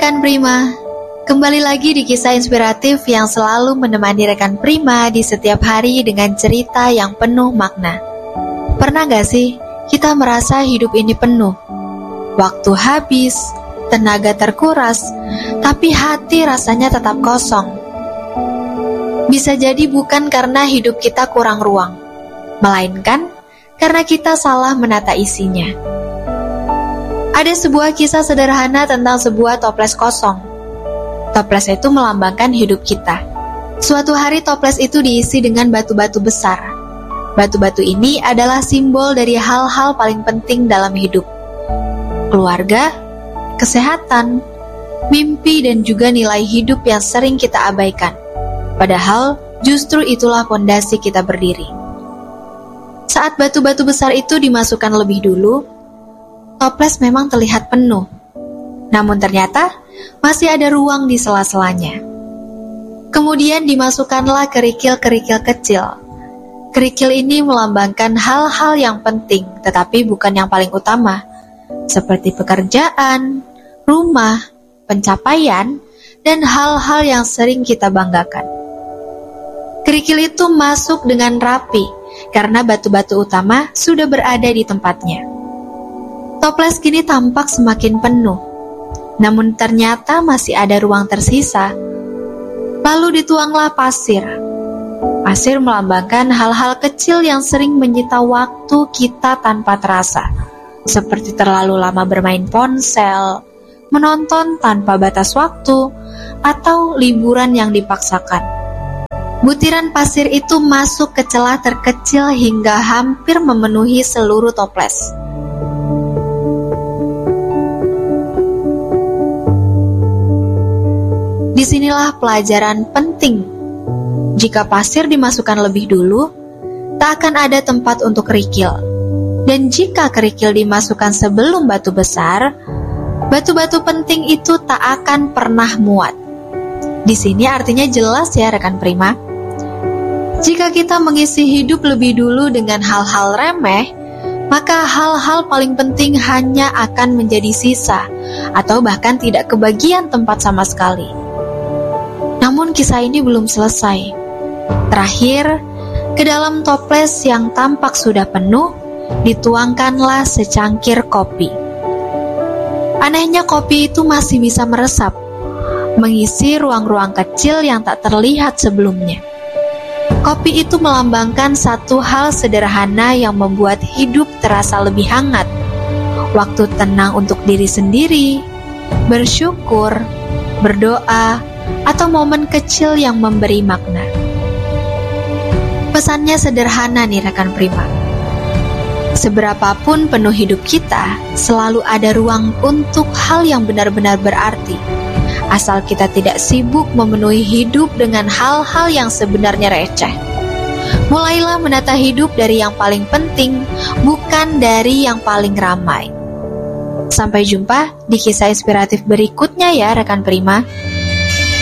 rekan Prima, kembali lagi di kisah inspiratif yang selalu menemani rekan Prima di setiap hari dengan cerita yang penuh makna. Pernah gak sih kita merasa hidup ini penuh? Waktu habis, tenaga terkuras, tapi hati rasanya tetap kosong. Bisa jadi bukan karena hidup kita kurang ruang, melainkan karena kita salah menata isinya. Ada sebuah kisah sederhana tentang sebuah toples kosong. Toples itu melambangkan hidup kita. Suatu hari toples itu diisi dengan batu-batu besar. Batu-batu ini adalah simbol dari hal-hal paling penting dalam hidup. Keluarga, kesehatan, mimpi dan juga nilai hidup yang sering kita abaikan. Padahal justru itulah pondasi kita berdiri. Saat batu-batu besar itu dimasukkan lebih dulu, toples memang terlihat penuh. Namun ternyata masih ada ruang di sela-selanya. Kemudian dimasukkanlah kerikil-kerikil kecil. Kerikil ini melambangkan hal-hal yang penting, tetapi bukan yang paling utama, seperti pekerjaan, rumah, pencapaian, dan hal-hal yang sering kita banggakan. Kerikil itu masuk dengan rapi, karena batu-batu utama sudah berada di tempatnya. Toples kini tampak semakin penuh, namun ternyata masih ada ruang tersisa. Lalu dituanglah pasir. Pasir melambangkan hal-hal kecil yang sering menyita waktu kita tanpa terasa, seperti terlalu lama bermain ponsel, menonton tanpa batas waktu, atau liburan yang dipaksakan. Butiran pasir itu masuk ke celah terkecil hingga hampir memenuhi seluruh toples. Disinilah pelajaran penting. Jika pasir dimasukkan lebih dulu, tak akan ada tempat untuk kerikil. Dan jika kerikil dimasukkan sebelum batu besar, batu-batu penting itu tak akan pernah muat. Di sini artinya jelas ya rekan Prima. Jika kita mengisi hidup lebih dulu dengan hal-hal remeh, maka hal-hal paling penting hanya akan menjadi sisa, atau bahkan tidak kebagian tempat sama sekali. Namun kisah ini belum selesai. Terakhir, ke dalam toples yang tampak sudah penuh, dituangkanlah secangkir kopi. Anehnya kopi itu masih bisa meresap, mengisi ruang-ruang kecil yang tak terlihat sebelumnya. Kopi itu melambangkan satu hal sederhana yang membuat hidup terasa lebih hangat. Waktu tenang untuk diri sendiri, bersyukur, berdoa, atau momen kecil yang memberi makna. Pesannya sederhana nih rekan Prima. Seberapapun penuh hidup kita, selalu ada ruang untuk hal yang benar-benar berarti. Asal kita tidak sibuk memenuhi hidup dengan hal-hal yang sebenarnya receh. Mulailah menata hidup dari yang paling penting, bukan dari yang paling ramai. Sampai jumpa di kisah inspiratif berikutnya ya rekan Prima.